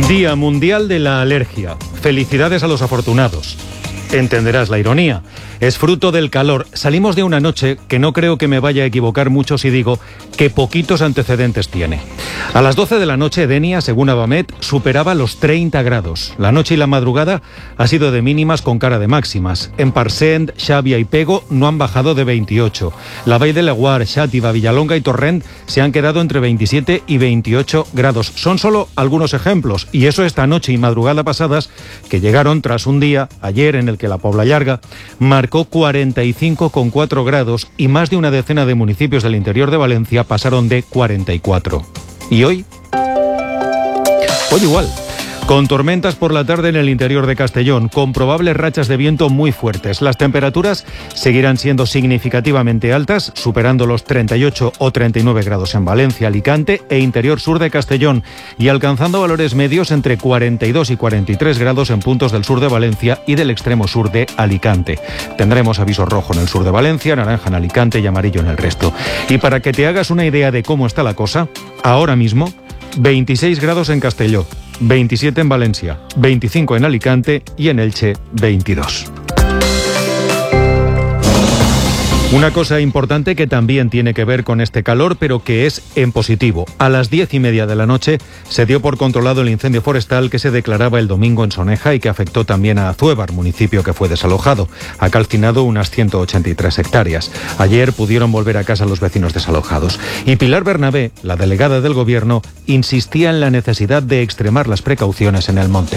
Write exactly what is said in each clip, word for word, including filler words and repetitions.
Día Mundial de la Alergia. Felicidades a los afortunados. Entenderás la ironía. Es fruto del calor. Salimos de una noche que no creo que me vaya a equivocar mucho si digo que poquitos antecedentes tiene. A las doce de la noche, Denia, según Abamet, superaba los treinta grados. La noche y la madrugada ha sido de mínimas con cara de máximas. En Parcent, Xàbia y Pego no han bajado de veintiocho. La Vall de Laguar, Xàtiva, Villalonga y Torrent se han quedado entre veintisiete y veintiocho grados. Son solo algunos ejemplos, y eso esta noche y madrugada pasadas, que llegaron tras un día, ayer, en el que la Pobla Llarga marcó cuarenta y cinco coma cuatro grados y más de una decena de municipios del interior de Valencia pasaron de cuarenta y cuatro. ¿Y hoy? Hoy igual. Con tormentas por la tarde en el interior de Castellón, con probables rachas de viento muy fuertes. Las temperaturas seguirán siendo significativamente altas, superando los treinta y ocho o treinta y nueve grados en Valencia, Alicante e interior sur de Castellón, y alcanzando valores medios entre cuarenta y dos y cuarenta y tres grados en puntos del sur de Valencia y del extremo sur de Alicante. Tendremos aviso rojo en el sur de Valencia, naranja en Alicante y amarillo en el resto. Y para que te hagas una idea de cómo está la cosa, ahora mismo veintiséis grados en Castelló, veintisiete en Valencia, veinticinco en Alicante y en Elche veintidós. Una cosa importante que también tiene que ver con este calor, pero que es en positivo. A las diez y media de la noche se dio por controlado el incendio forestal que se declaraba el domingo en Soneja y que afectó también a Azuévar, municipio que fue desalojado. Ha calcinado unas ciento ochenta y tres hectáreas. Ayer pudieron volver a casa los vecinos desalojados. Y Pilar Bernabé, la delegada del Gobierno, insistía en la necesidad de extremar las precauciones en el monte.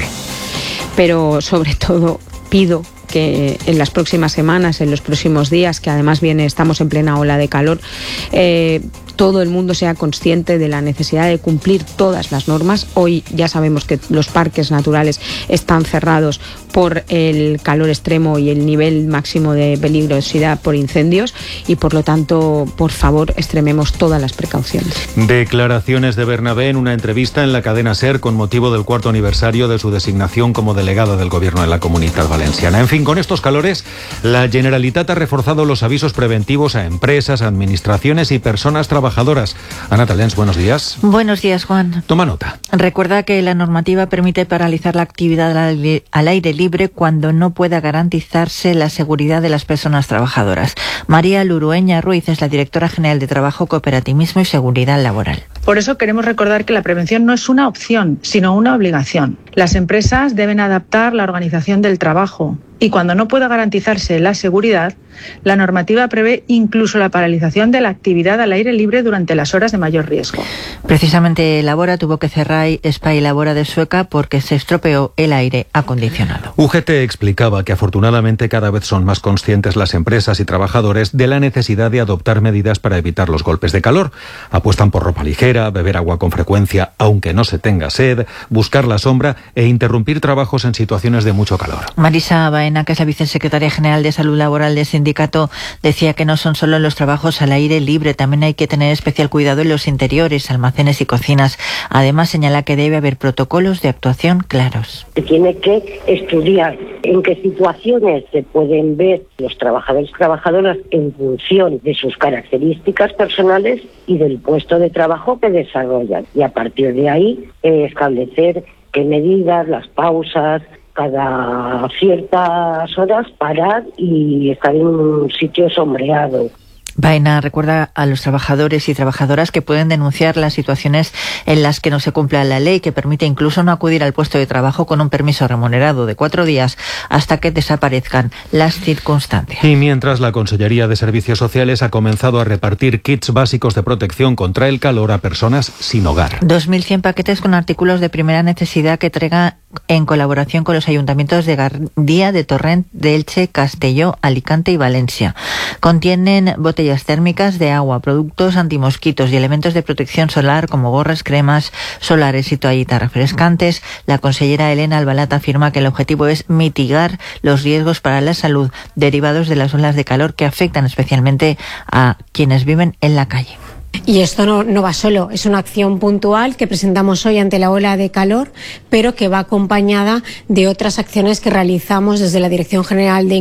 Pero sobre todo pido que en las próximas semanas, en los próximos días, que además viene, estamos en plena ola de calor, eh, todo el mundo sea consciente de la necesidad de cumplir todas las normas. Hoy ya sabemos que los parques naturales están cerrados por el calor extremo y el nivel máximo de peligrosidad por incendios y, por lo tanto, por favor, extrememos todas las precauciones. Declaraciones de Bernabé en una entrevista en la cadena SER con motivo del cuarto aniversario de su designación como delegada del Gobierno de la Comunitat Valenciana. En fin, con estos calores, la Generalitat ha reforzado los avisos preventivos a empresas, administraciones y personas trabajadoras. Ana Talens, buenos días. Buenos días, Juan. Toma nota. Recuerda que la normativa permite paralizar la actividad al aire libre cuando no pueda garantizarse la seguridad de las personas trabajadoras. María Lurueña Ruiz es la directora general de Trabajo, Cooperativismo y Seguridad Laboral. Por eso queremos recordar que la prevención no es una opción, sino una obligación. Las empresas deben adaptar la organización del trabajo y cuando no pueda garantizarse la seguridad, la normativa prevé incluso la paralización de la actividad al aire libre durante las horas de mayor riesgo. Precisamente Labora tuvo que cerrar Espai Labora de Sueca porque se estropeó el aire acondicionado. U G T explicaba que afortunadamente cada vez son más conscientes las empresas y trabajadores de la necesidad de adoptar medidas para evitar los golpes de calor. Apuestan por ropa ligera, beber agua con frecuencia aunque no se tenga sed, buscar la sombra e interrumpir trabajos en situaciones de mucho calor. Marisa Baena, que es la vicesecretaria general de Salud Laboral del sindicato, decía que no son solo los trabajos al aire libre, también hay que tener especial cuidado en los interiores, almacenes y cocinas. Además, señala que debe haber protocolos de actuación claros. Se tiene que estudiar en qué situaciones se pueden ver los trabajadores y trabajadoras en función de sus características personales y del puesto de trabajo que desarrollan. Y a partir de ahí, eh, establecer qué medidas, las pausas, cada ciertas horas parar y estar en un sitio sombreado. Baena recuerda a los trabajadores y trabajadoras que pueden denunciar las situaciones en las que no se cumpla la ley, que permite incluso no acudir al puesto de trabajo con un permiso remunerado de cuatro días hasta que desaparezcan las circunstancias. Y mientras, la Consellería de Servicios Sociales ha comenzado a repartir kits básicos de protección contra el calor a personas sin hogar. dos mil cien paquetes con artículos de primera necesidad que entrega en colaboración con los ayuntamientos de Gandía, de Torrent, de Elche, Castelló, Alicante y Valencia. Contienen botellas térmicas de agua, productos antimosquitos y elementos de protección solar como gorras, cremas solares y toallitas refrescantes. La consellera Elena Albalat afirma que el objetivo es mitigar los riesgos para la salud derivados de las olas de calor que afectan especialmente a quienes viven en la calle. Y esto no, no va solo, es una acción puntual que presentamos hoy ante la ola de calor, pero que va acompañada de otras acciones que realizamos desde la Dirección General de